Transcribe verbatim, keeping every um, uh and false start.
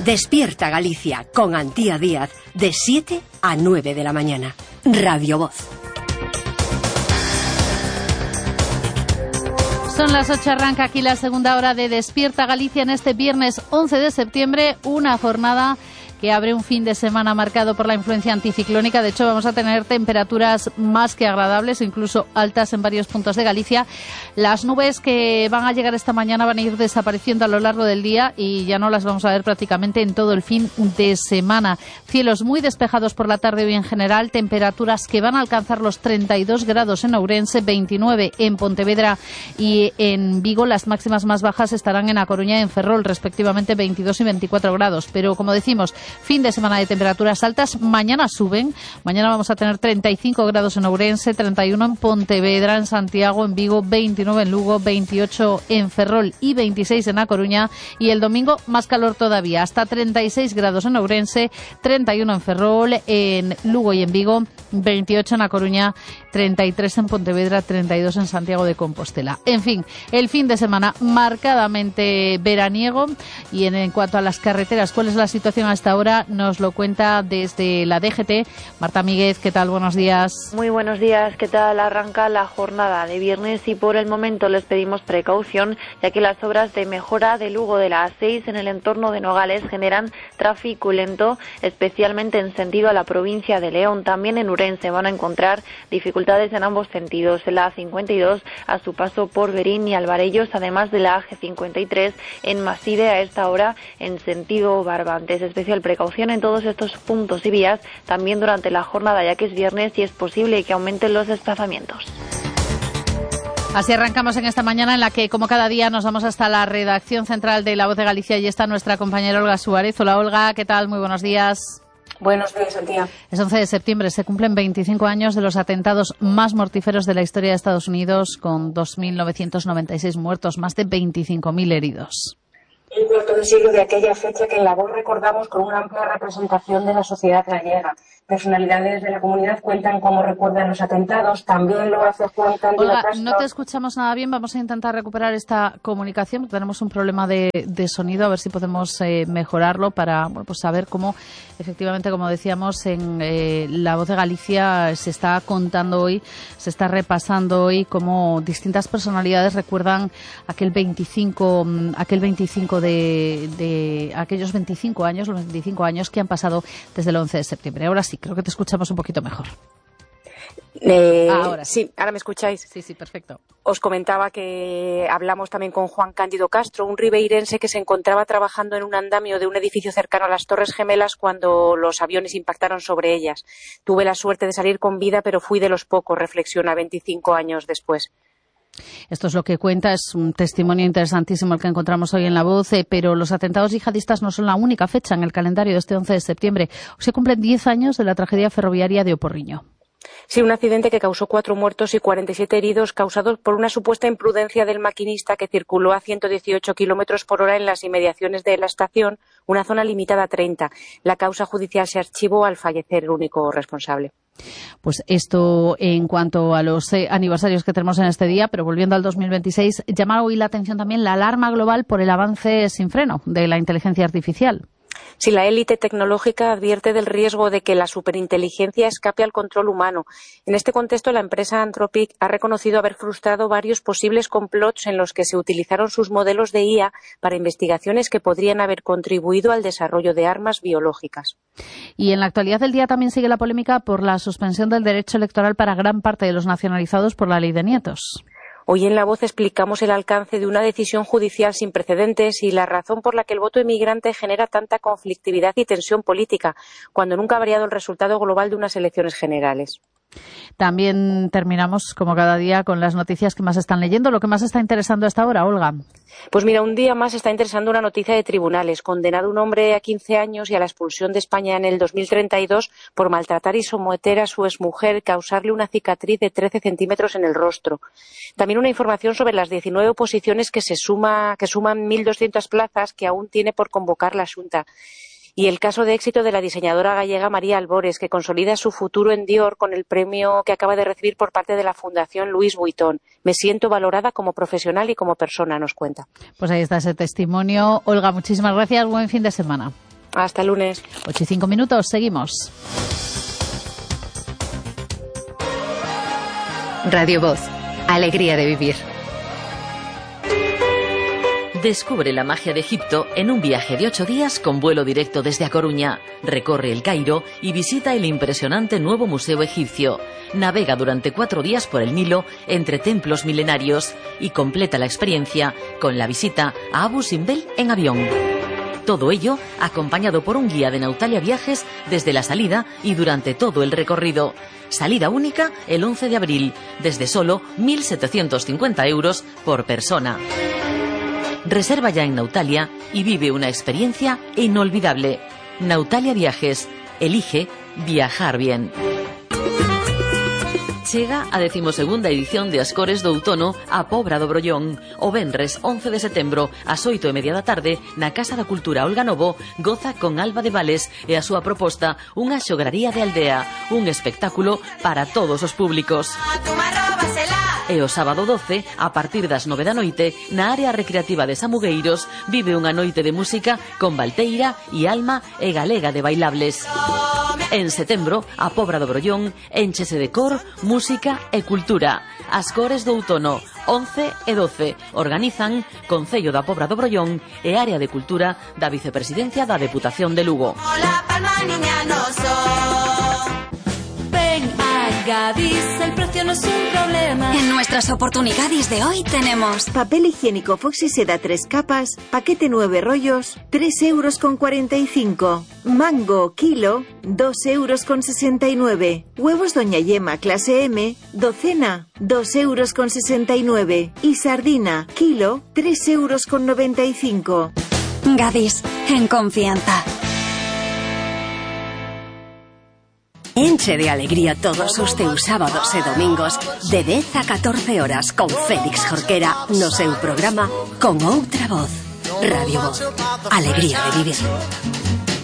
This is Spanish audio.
Despierta Galicia con Antía Díaz de siete a nueve de la mañana. Radio Voz. Son las ocho, arranca aquí la segunda hora de Despierta Galicia en este viernes once de septiembre, una jornada que abre un fin de semana marcado por la influencia anticiclónica. De hecho, vamos a tener temperaturas más que agradables, incluso altas en varios puntos de Galicia. Las nubes que van a llegar esta mañana van a ir desapareciendo a lo largo del día y ya no las vamos a ver prácticamente en todo el fin de semana. Cielos muy despejados por la tarde hoy en general, temperaturas que van a alcanzar los treinta y dos grados en Ourense, veintinueve en Pontevedra y en Vigo. Las máximas más bajas estarán en A Coruña y en Ferrol, respectivamente veintidós y veinticuatro grados. Pero, como decimos, fin de semana de temperaturas altas. Mañana suben. Mañana vamos a tener treinta y cinco grados en Ourense, treinta y uno en Pontevedra, en Santiago, en Vigo, veintinueve en Lugo, veintiocho en Ferrol y veintiséis en A Coruña. Y el domingo más calor todavía, hasta treinta y seis grados en Ourense, treinta y uno en Ferrol, en Lugo y en Vigo, veintiocho en A Coruña, treinta y tres en Pontevedra, treinta y dos en Santiago de Compostela. En fin, el fin de semana marcadamente veraniego. Y en, en cuanto a las carreteras, ¿cuál es la situación hasta ahora? Nos lo cuenta desde la D G T. Marta Míguez, ¿qué tal? Buenos días. Muy buenos días, ¿qué tal? Arranca la jornada de viernes y por el momento les pedimos precaución, ya que las obras de mejora de Lugo de la A seis en el entorno de Nogales generan tráfico lento, especialmente en sentido a la provincia de León. También en Ourense van a encontrar dificultades en ambos sentidos, en la A cincuenta y dos a su paso por Berín y Alvarellos, además de la A G cincuenta y tres en Maside a esta hora en sentido Barbantes. Especial precaución en todos estos puntos y vías también durante la jornada, ya que es viernes y es posible que aumenten los desplazamientos. Así arrancamos en esta mañana en la que, como cada día, nos vamos hasta la redacción central de La Voz de Galicia y está nuestra compañera Olga Suárez. Hola, Olga, ¿qué tal? Muy buenos días. Buenos días, Antía. Es once de septiembre, se cumplen veinticinco años de los atentados más mortíferos de la historia de Estados Unidos, con dos mil novecientos noventa y seis muertos, más de veinticinco mil heridos. Un cuarto de siglo de aquella fecha que en La Voz recordamos con una amplia representación de la sociedad gallega. Personalidades de la comunidad cuentan cómo recuerdan los atentados, también lo hace Juan Cándido Olga, Castro. no te escuchamos nada bien, vamos a intentar recuperar esta comunicación. Tenemos un problema de, de sonido, a ver si podemos eh, mejorarlo para bueno, pues saber cómo, efectivamente, como decíamos, en eh, La Voz de Galicia se está contando hoy, se está repasando hoy cómo distintas personalidades recuerdan aquel veinticinco, aquel veinticinco de, de aquellos veinticinco años, los veinticinco años que han pasado desde el once de septiembre. Ahora sí, creo que te escuchamos un poquito mejor. Eh, ahora sí, ahora me escucháis. Sí, sí, perfecto. Os comentaba que hablamos también con Juan Cándido Castro, un ribeirense que se encontraba trabajando en un andamio de un edificio cercano a las Torres Gemelas cuando los aviones impactaron sobre ellas. Tuve la suerte de salir con vida, pero fui de los pocos, reflexiona veinticinco años después. Esto es lo que cuenta, es un testimonio interesantísimo el que encontramos hoy en La Voz, eh, pero los atentados yihadistas no son la única fecha en el calendario de este once de septiembre. Se cumplen diez años de la tragedia ferroviaria de Oporriño. Sí, un accidente que causó cuatro muertos y cuarenta y siete heridos, causados por una supuesta imprudencia del maquinista que circuló a ciento dieciocho kilómetros por hora en las inmediaciones de la estación, una zona limitada a treinta. La causa judicial se archivó al fallecer el único responsable. Pues esto en cuanto a los eh, aniversarios que tenemos en este día, pero volviendo al dos mil veintiséis, llama hoy la atención también la alarma global por el avance sin freno de la inteligencia artificial. Si la élite tecnológica advierte del riesgo de que la superinteligencia escape al control humano. En este contexto, la empresa Anthropic ha reconocido haber frustrado varios posibles complots en los que se utilizaron sus modelos de I A para investigaciones que podrían haber contribuido al desarrollo de armas biológicas. Y en la actualidad del día también sigue la polémica por la suspensión del derecho electoral para gran parte de los nacionalizados por la ley de nietos. Hoy en La Voz explicamos el alcance de una decisión judicial sin precedentes y la razón por la que el voto emigrante genera tanta conflictividad y tensión política, cuando nunca ha variado el resultado global de unas elecciones generales. También terminamos, como cada día, con las noticias que más están leyendo. Lo que más está interesando hasta ahora, Olga. Pues mira, un día más está interesando una noticia de tribunales. Condenado un hombre a quince años y a la expulsión de España en el dos mil treinta y dos por maltratar y someter a su exmujer, causarle una cicatriz de trece centímetros en el rostro. También una información sobre las diecinueve oposiciones que se suma, que suman mil doscientas plazas que aún tiene por convocar la Xunta. Y el caso de éxito de la diseñadora gallega María Albores, que consolida su futuro en Dior con el premio que acaba de recibir por parte de la Fundación Louis Vuitton. Me siento valorada como profesional y como persona, nos cuenta. Pues ahí está ese testimonio. Olga, muchísimas gracias. Buen fin de semana. Hasta el lunes. ocho y cinco minutos, seguimos. Radio Voz, alegría de vivir. Descubre la magia de Egipto en un viaje de ocho días con vuelo directo desde A Coruña. Recorre el Cairo y visita el impresionante nuevo museo egipcio. Navega durante cuatro días por el Nilo entre templos milenarios y completa la experiencia con la visita a Abu Simbel en avión. Todo ello acompañado por un guía de Nautalia Viajes desde la salida y durante todo el recorrido. Salida única el once de abril, desde solo mil setecientos cincuenta euros por persona. Reserva ya en Nautalia y vive una experiencia inolvidable. Nautalia Viajes. Elige viajar bien. Chega a decimosegunda edición de Ascores do Outono a Pobra do Brollón. O venres once de setembro ás oito e media da tarde na Casa da Cultura Olga Novo goza con Alba de Vales e a súa proposta unha xograría de aldea, un espectáculo para todos os públicos. E o sábado doce, a partir das nove da noite, na área recreativa de Samugueiros, vive unha noite de música con Valteira e Alma e Galega de Bailables. En setembro, a Pobra do Brollón énchese de cor, música e cultura. Ascores do Outono, once e doce, organizan Concello da Pobra do Brollón e Área de Cultura da Vicepresidencia da Deputación de Lugo. Gadis, el precio no es un problema. En nuestras oportunidades de hoy tenemos papel higiénico Foxy Seda tres capas, paquete nueve rollos, tres euros con cuarenta y cinco. Mango, kilo, dos euros con sesenta y nueve. Huevos Doña Yema clase M, docena, dos euros con sesenta y nueve. Y sardina, kilo, tres euros con noventa y cinco. Gadis, en confianza. Enche de alegría todos os teus sábados e domingos de dez a catorce horas con Félix Jorquera no seu programa Con Outra Voz. Radio Voz. Alegría de vivir.